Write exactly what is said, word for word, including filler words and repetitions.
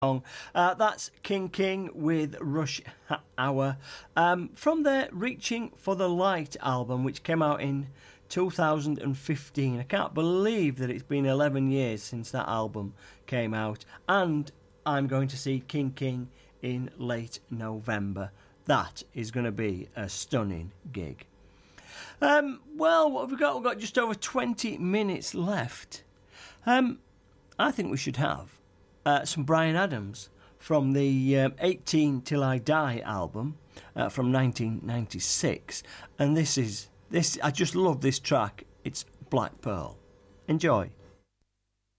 Uh, that's King King with Rush Hour um, from their Reaching for the Light album, which came out in two thousand fifteen. I can't believe that it's been eleven years since that album came out, and I'm going to see King King in late November. That is going to be a stunning gig. Um, well, what have we got? We've got just over twenty minutes left. Um, I think we should have Uh, some Bryan Adams from the um, eighteen Till I Die album uh, from nineteen ninety-six, and this is this I just love this track. It's Black Pearl. Enjoy.